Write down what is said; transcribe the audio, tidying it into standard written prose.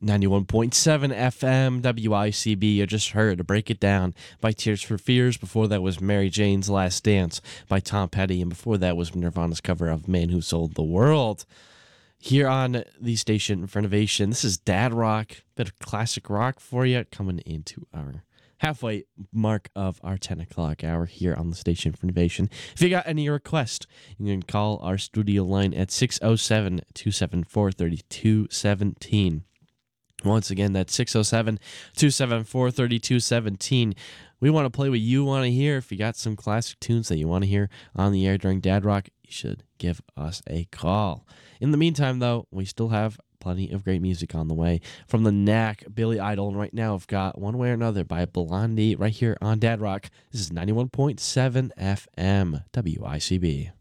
91.7 FM WICB. You just heard Break It Down by Tears for Fears. Before that was Mary Jane's Last Dance by Tom Petty. And before that was Nirvana's cover of Man Who Sold the World. Here on the station for Innovation, this is Dad Rock, bit of classic rock for you, coming into our halfway mark of our 10 o'clock hour here on the station for Innovation. If you got any requests, you can call our studio line at 607-274-3217. Once again, that's 607-274-3217. We want to play what you want to hear. If you got some classic tunes that you want to hear on the air during Dad Rock, you should give us a call. In the meantime, though, we still have plenty of great music on the way. From the Knack, Billy Idol, and right now I've got One Way or Another by Blondie right here on Dad Rock. This is 91.7 FM WICB.